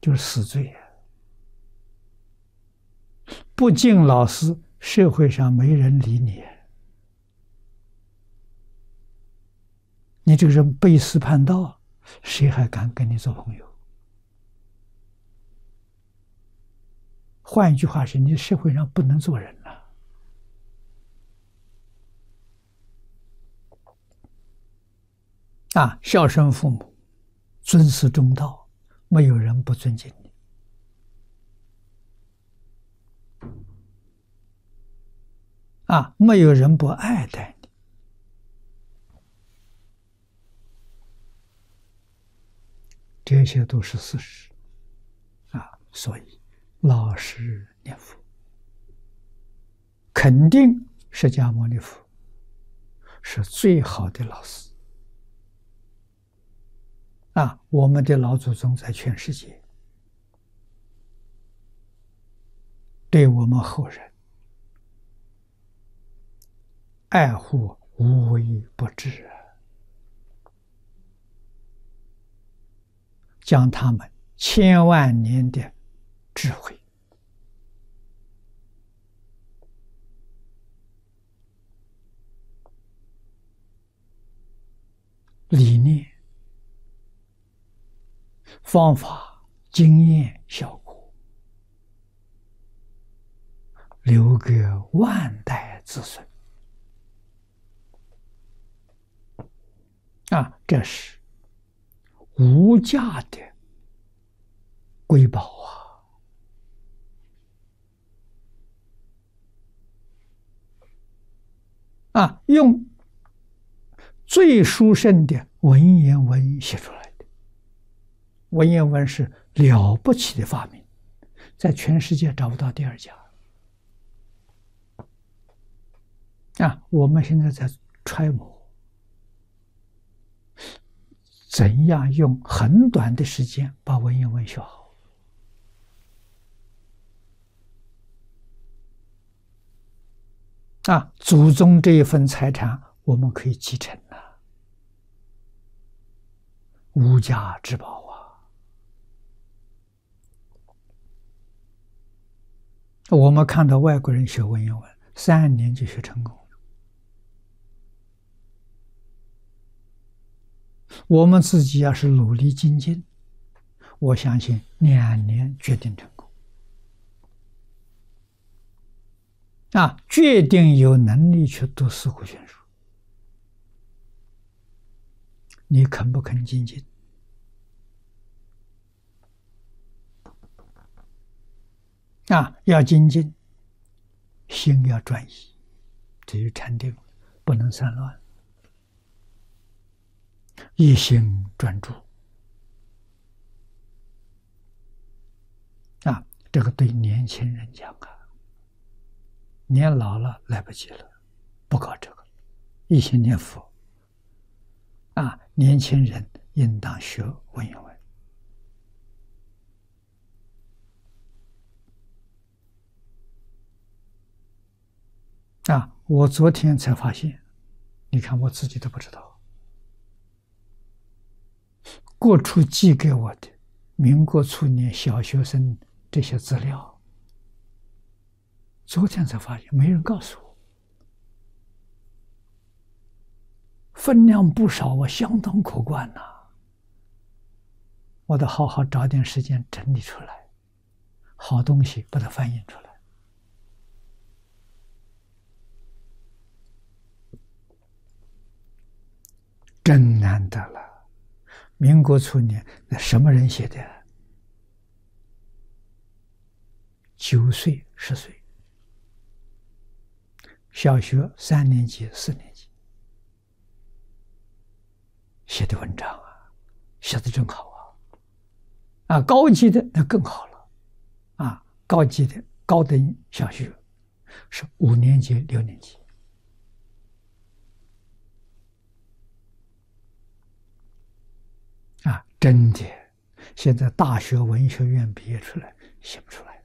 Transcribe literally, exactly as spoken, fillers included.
就是死罪啊！不敬老师，社会上没人理你。你这个人背师叛道，谁还敢跟你做朋友？换一句话是，你社会上不能做人了。啊，孝顺父母，尊师重道，没有人不尊敬你。啊，没有人不爱戴你。这些都是事实。啊，所以老实念佛，肯定释迦牟尼佛是最好的老师。啊，我们的老祖宗在全世界对我们后人爱护无微不至，将他们千万年的智慧、理念、方法、经验、效果留给万代子孙。啊，这是无价的瑰宝啊！啊，用最殊胜的文言文写出来的。文言文是了不起的发明，在全世界找不到第二家。啊，我们现在在揣摩怎样用很短的时间把文言文学好。啊，祖宗这一份财产我们可以继承了，无价之宝啊！我们看到外国人学文言文，三年就学成功了。我们自己要是努力精进，我相信两年决定成功。啊，决定有能力去读四库全书。你肯不肯精进？啊，要精进，心要专一，这就禅定，不能散乱，一心专注。啊，这个对年轻人讲啊，年老了来不及了，不搞这个，一心念佛。啊，年轻人应当学文言文。啊，我昨天才发现，你看我自己都不知道，国初寄给我的民国初年小学生这些资料，昨天才发现，没人告诉我，分量不少，我相当可观呐、啊。我得好好找点时间整理出来，好东西把它翻译出来。真难得了！民国初年，那什么人写的？九岁、十岁，小学三年级、四年级写的文章啊，写的真好啊！啊，高级的那更好了，啊，高级的高等小学是五年级、六年级。啊，真的，现在大学文学院毕业出来写不出来。